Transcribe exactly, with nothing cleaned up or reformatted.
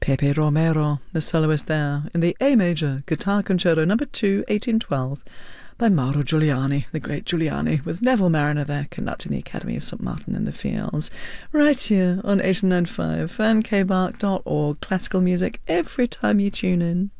Pepe Romero, the soloist there, in the A major Guitar Concerto number two, eighteen twelve, by Mauro Giuliani, the great Giuliani, with Neville Mariner there conducting the Academy of Saint Martin in the Fields, right here on eighty-nine point five fan k bark dot org. Classical music every time you tune in.